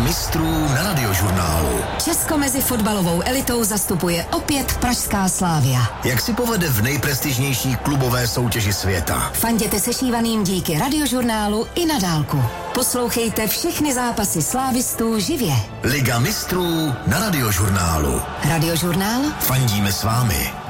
mistrů na Radiožurnálu. Česko mezi fotbalovou elitou zastupuje opět pražská Slavia. Jak si povede v nejprestižnější klubové soutěži světa? Fanděte sešívaným díky Radiožurnálu i na dálku. Poslouchejte všechny zápasy slávistů živě. Liga mistrů na Radiožurnálu. Radiožurnál? Fandíme s vámi.